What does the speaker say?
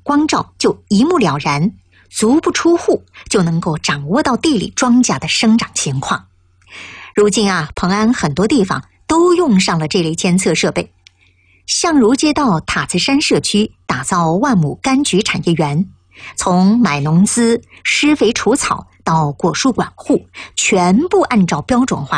光照就一目了然，足不出户就能够掌握到地里庄稼的生长情况。如今蓬安很多地方都用上了这类监测设备。相如街道塔子山社区打造万亩柑橘产业园，从买农资、施肥除草到果树管护，全部按照标准化